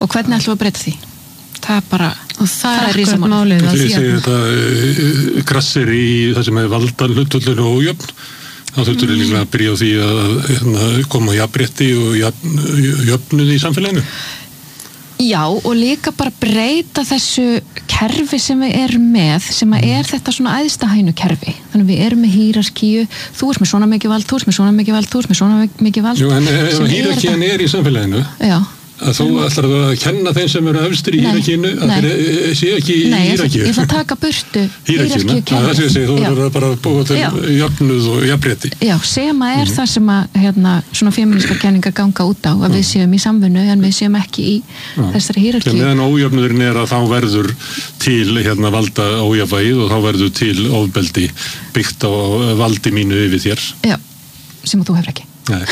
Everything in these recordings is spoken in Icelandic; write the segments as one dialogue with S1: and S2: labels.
S1: Og hvernig ætlum við að breyta því? Það bara,
S2: og það er akkurat málið.
S3: Þegar ég segi þetta krassir í það sem valda hlutvöldinu og ójöfn, þá þurftur við líka að byrja á því að koma jafnrétti og jöfnuði í samfélaginu.
S1: Já, og líka bara breyta þessu kerfi sem við erum með, sem er þetta svona æðstahænu kerfi. Þannig að við erum með hierarkíu, þú ert með svona mikið vald, þú ert með svona mikið vald, þú ert með svona mikið vald.
S3: Jú, en ef hierarkían er í samfélaginu,
S1: já.
S3: Að þú ætlar að kenna þeim sem eru efstir í hierarkínu að þeir sé ekki í hierarkíu.
S1: Ég ætla að taka burtu
S3: hierarkíuna. Það sé að segja, þú verður bara að búa til jöfnuð og jafnrétti.
S1: Já, sem að það sem að svona femínískar kenningar ganga út á, að við séum í samvinnu en við séum ekki í þessari hierarkíu.
S3: Meðan ójöfnuðurinn er að þá verður til valda ójafnvægið og þá verður til ofbeldi byggt á valdi mínu yfir þér.
S1: Já, sem að þú hefur ekki.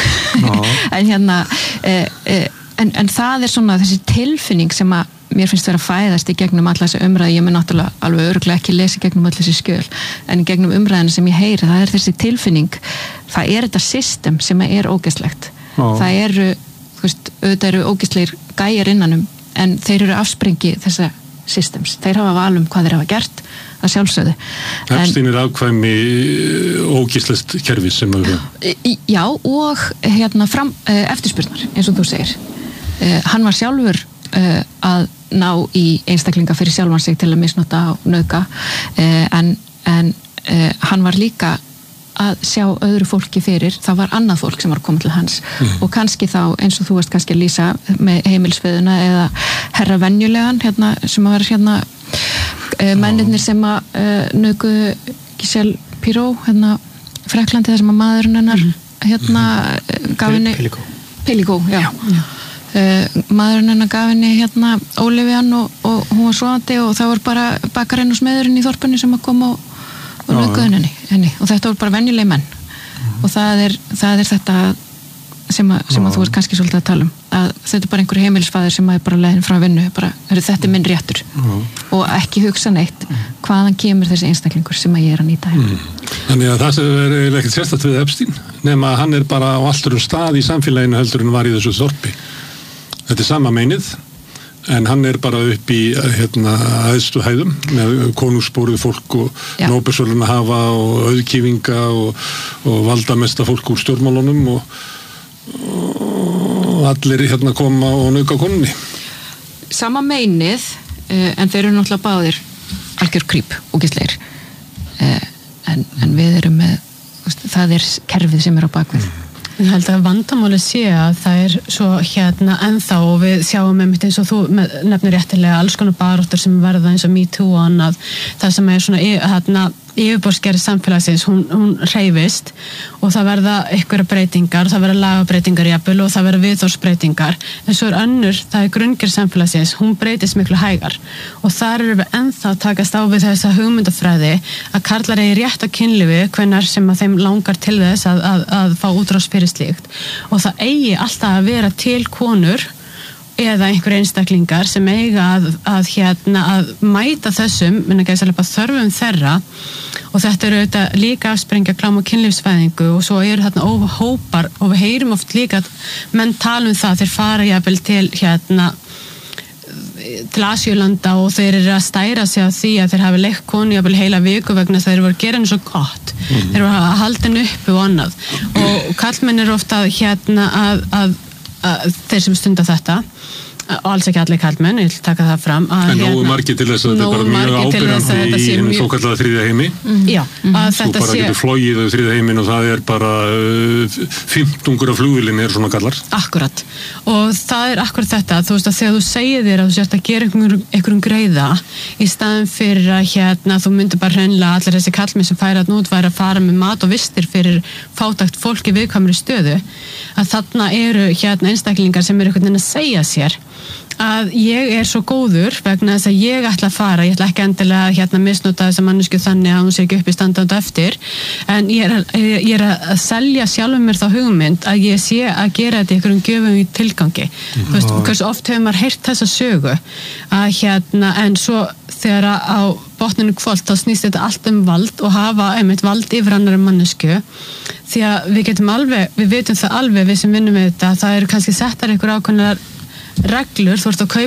S3: Nei.
S1: En það er svona þessi tilfinning sem að mér finnst vera að fæðast í gegnum alla þessi umræði. Ég mun náttúrulega alveg örugglega ekki lesa gegnum alla þessi skjöl, en í gegnum umræðina sem ég heyri, það er þessi tilfinning, það er þetta system sem er ógeðslegt. Það eru, auðvitað eru ógeðslegir gæjar innanum, en þeir eru afsprengi þessa systems. Þeir hafa val hvað þeir hafa gert, að sjálfsögðu.
S3: Epstein er afkvæmi ógeðslegt kerfi sem að
S1: já, og eftirspurnar, eins og þú segir. Hann var sjálfur að ná í einstaklinga fyrir sjálfan sig til að misnota og nauðga, en hann var líka að sjá öðru fólki fyrir, það var annað fólk sem var að koma til hans og kannski þá, eins og þú veist kannski að lýsa með heimilsföðuna eða herra venjulegan, sem að vera mennirnir sem að nauðguðu Giselle Pirot, Frakklandi, þar sem að maðurinn hennar gaf henni Peligó, já. Maðurinn hennar gaf henni Ólivian og hún var svoandi og það var bara bakarinn og smeðurinn í þorpunni sem að koma og nauðguðu henni og þetta voru bara venjulegi menn og það er þetta sem að þú ert kannski svolítið að tala að þetta er bara einhver heimilisfæður sem er bara leiðin frá vinnu, bara, þetta er minn réttur og ekki hugsa neitt hvaðan kemur þessi einstaklingur sem að ég er að nýta
S3: Þannig að það sem er eiginlega ekkert sérstakt við Epstein, nema að hann er bara á allturum stað í samfélaginu heldur en var í þessu þorpi. Þetta er sama meinið, en hann er bara upp í æðstu hæðum með konungsbóruð fólk og Nóbelsverðlauna hafa og auðkýfinga og valdamesta fólk úr stjórnmálunum og allir koma og nauðga konunni.
S1: Sama meinið, en þeir eru náttúrulega báðir algjör krýp og gísleir. En við erum með, það er kerfið sem er á bakvið.
S2: Ég held að vandamáli sé að það er svo ennþá og við sjáum einmitt eins og þú nefnir réttilega alls konar baráttur sem verða eins og MeToo og annað, það sem er svona yfirborðsgerð samfélagsins, hún hreyfist og það verða einhverja breytingar, það verða lagabreytingar jafnvel og það verða viðhorfsbreytingar, en svo er önnur, það er grunngerð samfélagsins, hún breytist miklu hægar og þar erum við ennþá að takast á við þessa hugmyndafræði að karlar eigi rétt á kynlífi hvenær sem að þeim langar til þess að fá útrás fyrir slíkt og það eigi alltaf að vera til konur eða einhver einstaklingar sem eiga að mæta þessum þörfum þeirra og þetta eru auðvitað líka afsprengja klám og kynlífsfæðingu og svo eru þarna hópar og við heyrum oft líka að menn tala það þeir fara jafnvel til Asíulanda og þeir eru að stæra sig á því að þeir hafi leitt konu jafnvel heila viku vegna þeir voru að gera henni svo gott þeir voru að halda henni uppi og annað og kallmenn eru ofta að þeir sem stunda þetta og alls ekki allir karlmenn, ég vil taka það fram
S3: en nógu margir til þess að þetta er bara mjög áberandi í henni svokallaða þriðja heimi
S2: já, að
S3: þú bara getur flogið á þriðja heimin og það er bara 15 af flugvélinni er svona kallar
S2: akkurat, og það er akkurat þetta þú veist að þegar þú segir þér að þú sérst að gera einhverjum greiða í staðin fyrir að þú myndir bara hreinlega allir þessi karlmenn sem færa út væri að fara með mat og vistir fyrir fátækt fólk í viðkvæmri stöðu að þarna eru einstaklingar sem eru einhvern veginn að segja sér að ég er svo góður vegna þess að ég ætla að fara, ég ætla ekki endilega misnota þessa mannesku þannig að hún sé ekki upp í standandi eftir, en ég er að selja sjálfum mér þá hugmynd að ég sé að gera þetta í einhverjum gjöfum í tilgangi. Þú veist, hversu oft hefur maður heyrt þessa sögu að en svo þegar á botninu kvöld þá snýst þetta allt vald og hafa einmitt vald yfir annarri mannesku því að við vitum það alveg við sem vinnum með þetta, það eru kannski settar einhver ákveðnar reglur, þú ert að kaupa